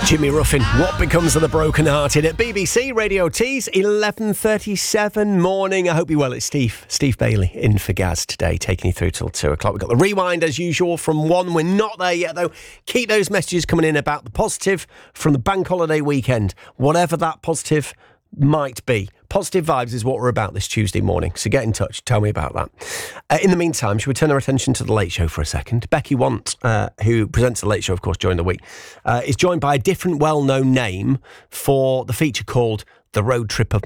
Jimmy Ruffin, What Becomes of the Broken Hearted at BBC Radio T's 11:37 morning. I hope you're well. It's Steve Bailey in for Gaz today, taking you through till 2 o'clock. We've got the rewind as usual from 1. We're not there yet though. Keep those messages coming in about the positive from the bank holiday weekend, whatever that positive might be. Positive vibes is what we're about this Tuesday morning, so get in touch, tell me about that. In the meantime, should we turn our attention to the Late Show for a second? Becky Want, who presents the Late Show, of course, during the week, is joined by a different well-known name for the feature called The Road Trip of